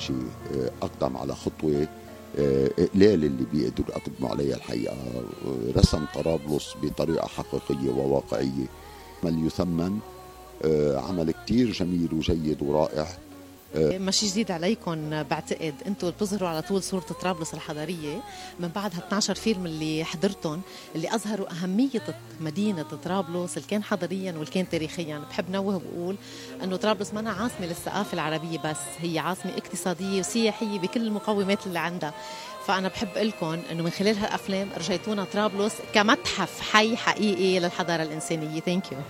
توتنجي أقدم على خطوة قليل اللي بيقدروا يقدموا عليها الحقيقة. رسم طرابلس بطريقة حقيقية وواقعية، عمل يثمن، عمل كتير جميل وجيد ورائع. ماشي جديد عليكم، بعتقد انتم بتظهروا على طول صورة طرابلس الحضارية من بعد 12 فيلم اللي حضرتهم، اللي أظهروا أهمية مدينة طرابلس اللي كان حضاريا واللي كان تاريخيا. بحب نوه وأقول أنه طرابلس ما عاصمة للثقافة العربية بس، هي عاصمة اقتصادية وسياحية بكل المقومات اللي عندها. فأنا بحب لكم أنه من خلال هالأفلام رجيتونا طرابلس كمتحف حي حقيقي للحضارة الإنسانية. ثانك يو.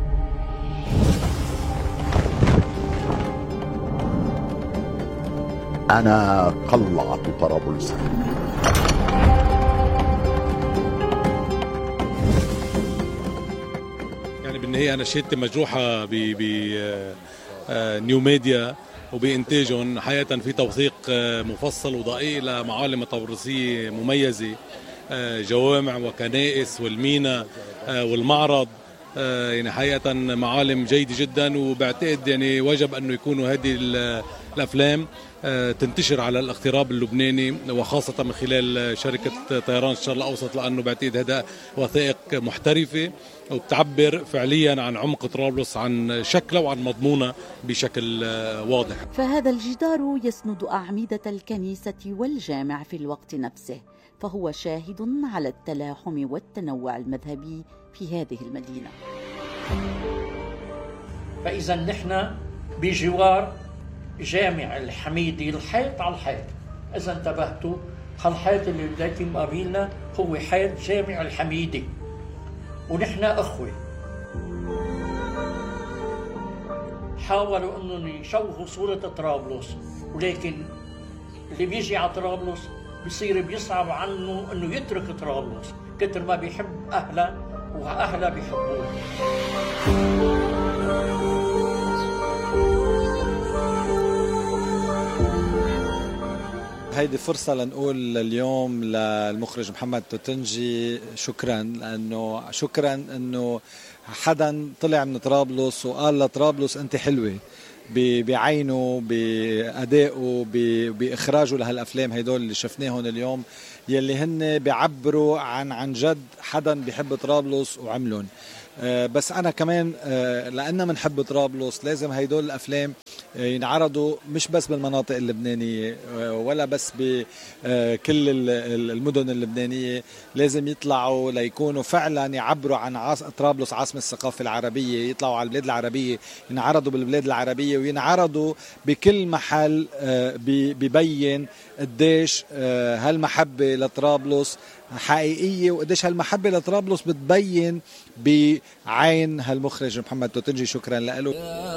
أنا قلعة طرابلس. يعني بالنهاية أنا شهادتي مجروحة نيو ميديا وبإنتاجهم. حقيقة في توثيق مفصل ودقيق لمعالم طرابلسية مميزة، جوامع وكنائس والمينا والمعرض. يعني حقيقة معالم جيدة جدا، وبعتقد يعني وجب أنه يكونوا هذه الأفلام تنتشر على الاغتراب اللبناني، وخاصة من خلال شركة طيران الشرق الأوسط، لأنه بعتقد هذا وثائق محترفة وبتعبر فعليا عن عمق طرابلس، عن شكله وعن مضمونه بشكل واضح. فهذا الجدار يسند أعمدة الكنيسة والجامع في الوقت نفسه، فهو شاهد على التلاحم والتنوع المذهبي في هذه المدينة. فإذا نحن بجوار جامع الحميدي، الحيط على الحيط. إذا انتبهتوا، هالحيط اللي بداية مقابلنا هو حيط جامع الحميدي، ونحن أخوة. حاولوا أنهم يشوهوا صورة طرابلس، ولكن اللي بيجي على طرابلس بيصير بيصعب عنه أنه يترك طرابلس كتر ما بيحب أهله وأهله بيحبوه. هيدي فرصة لنقول اليوم للمخرج محمد توتنجي شكرا، لأنه شكرا أنه حدا طلع من طرابلس وقال لطرابلس أنت حلوة بعينه، بأدائه، بإخراجه لهالأفلام هيدول اللي شفناهم اليوم، يلي هن بيعبروا عن جد حدا بيحب طرابلس وعملهم. بس أنا كمان لأننا منحب طرابلس لازم هيدول الأفلام ينعرضوا مش بس بالمناطق اللبنانية ولا بس بكل المدن اللبنانية، لازم يطلعوا ليكونوا فعلا يعبروا عن طرابلس عاصمة الثقافة العربية، يطلعوا على البلاد العربية، ينعرضوا بالبلاد العربية، وينعرضوا بكل محل ببين قديش هالمحبة لطرابلس حقيقية، وقديش هالمحبة لطرابلس بتبين بعين هالمخرج محمد توتنجي. شكرا له.